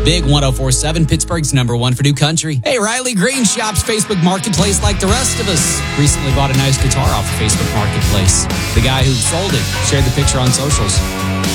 Big 104.7, Pittsburgh's #1 for new country. Hey, Riley Green shops Facebook Marketplace like the rest of us. Recently bought a nice guitar off of Facebook Marketplace. The guy who sold it shared the picture on socials.